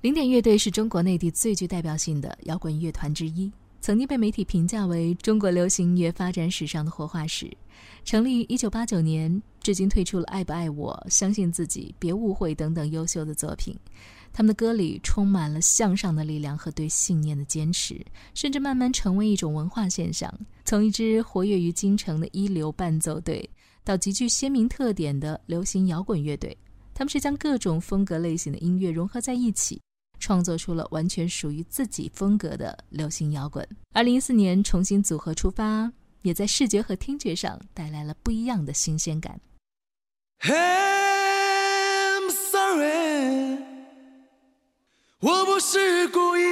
零点乐队是中国内地最具代表性的摇滚乐团之一，曾经被媒体评价为中国流行音乐发展史上的活化石。成立1989年，至今推出了《爱不爱我》、相信自己、别误会等等优秀的作品。他们的歌里充满了向上的力量和对信念的坚持，甚至慢慢成为一种文化现象。从一支活跃于京城的一流伴奏队，到极具鲜明特点的流行摇滚乐队，他们是将各种风格类型的音乐融合在一起，创作出了完全属于自己风格的流行摇滚。2014年重新组合出发，也在视觉和听觉上带来了不一样的新鲜感。 I'm sorry， 我不是故意